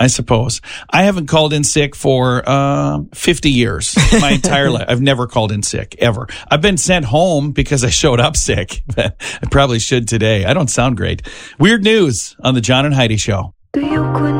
I suppose. I haven't called in sick for 50 years, my entire life. I've never called in sick, ever. I've been sent home because I showed up sick. I probably should today. I don't sound great. Weird news on the John and Heidi Show.